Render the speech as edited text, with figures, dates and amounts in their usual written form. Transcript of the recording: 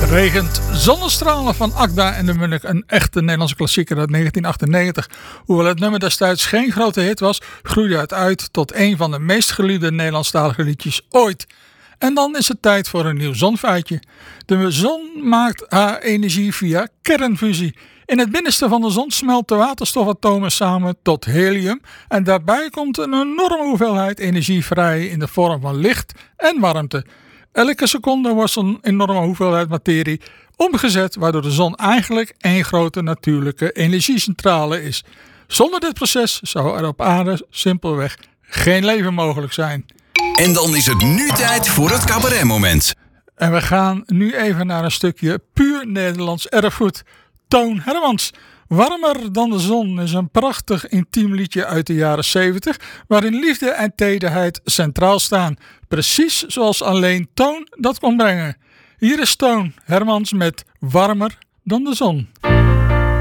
Regent zonnestralen van Akda en de Munnik, een echte Nederlandse klassieker uit 1998. Hoewel het nummer destijds geen grote hit was, groeide het uit tot een van de meest geliefde Nederlandstalige liedjes ooit. En dan is het tijd voor een nieuw zonfeitje. De zon maakt haar energie via kernfusie. In het binnenste van de zon smelten waterstofatomen samen tot helium en daarbij komt een enorme hoeveelheid energie vrij in de vorm van licht en warmte. Elke seconde wordt zo'n enorme hoeveelheid materie omgezet, waardoor de zon eigenlijk één grote natuurlijke energiecentrale is. Zonder dit proces zou er op aarde simpelweg geen leven mogelijk zijn. En dan is het nu tijd voor het cabaretmoment. En we gaan nu even naar een stukje puur Nederlands erfgoed. Toon Hermans. Warmer dan de zon is een prachtig intiem liedje uit de jaren 70... waarin liefde en tederheid centraal staan. Precies zoals alleen Toon dat kon brengen. Hier is Toon Hermans met Warmer dan de zon.